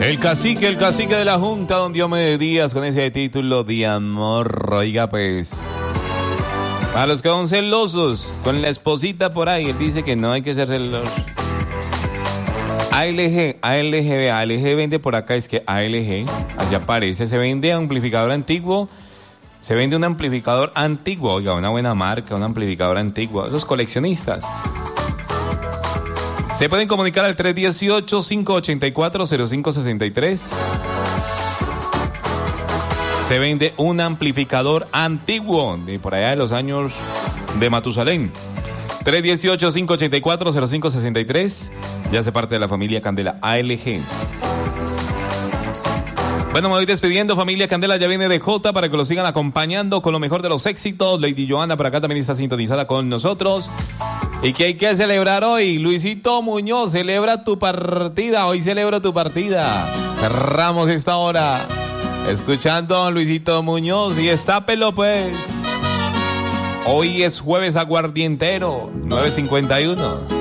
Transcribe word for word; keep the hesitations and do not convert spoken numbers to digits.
El cacique, el cacique de la Junta, don Diomedes Díaz, con ese título de amor. Oiga, pues, para los que son celosos, con la esposita por ahí, él dice que no hay que ser celoso. A L G, A L G, A L G vende por acá, es que A L G, allá aparece, se vende amplificador antiguo, se vende un amplificador antiguo, oiga, una buena marca, un amplificador antiguo, esos coleccionistas. Se pueden comunicar al tres uno ocho, cinco ocho cuatro, cero cinco seis tres. Se vende un amplificador antiguo de por allá de los años de Matusalén. tres uno ocho, cinco ocho cuatro, cero cinco seis tres. Ya hace parte de la familia Candela A L G. Bueno, me voy despidiendo, familia Candela. Ya viene D J para que lo sigan acompañando con lo mejor de los éxitos. Lady Johanna por acá también está sintonizada con nosotros. ¿Y qué hay que celebrar hoy? Luisito Muñoz, celebra tu partida. Hoy celebro tu partida. Cerramos esta hora escuchando a Luisito Muñoz. Y estápelo, pues. Hoy es jueves aguardientero, nueve cincuenta y uno.